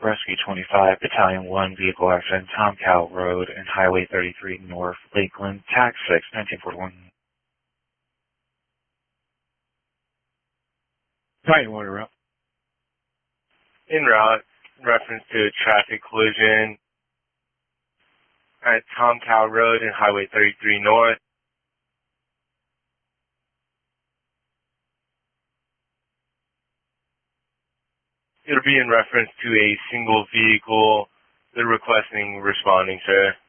Rescue 25, Battalion 1, vehicle accident, Tom Cowell Road and Highway 33 North, Lakeland, TAC 6, 1941. Battalion 1, route. En route, reference to a traffic collision at Tom Cowell Road and Highway 33 North. It'll be in reference to a single vehicle. They're requesting responding, sir.